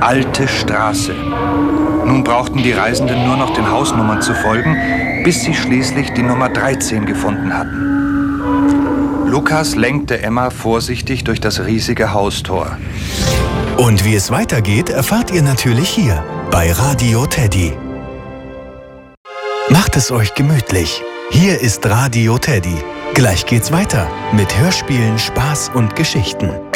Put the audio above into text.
alte Straße. Nun brauchten die Reisenden nur noch den Hausnummern zu folgen, bis sie schließlich die Nummer 13 gefunden hatten. Lukas lenkte Emma vorsichtig durch das riesige Haustor. Und wie es weitergeht, erfahrt ihr natürlich hier bei Radio Teddy. Macht es euch gemütlich. Hier ist Radio Teddy. Gleich geht's weiter mit Hörspielen, Spaß und Geschichten.